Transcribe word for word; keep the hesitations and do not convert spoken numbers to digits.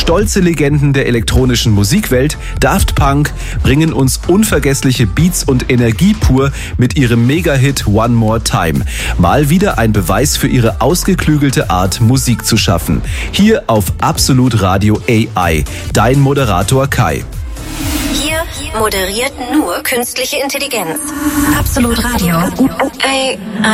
Stolze Legenden der elektronischen Musikwelt, Daft Punk, bringen uns unvergessliche Beats und Energie pur mit ihrem Mega-Hit One More Time. Mal wieder ein Beweis für ihre ausgeklügelte Art, Musik zu schaffen. Hier auf Absolut Radio A I, dein Moderator Kai. Hier moderiert nur künstliche Intelligenz. Absolut Radio A I.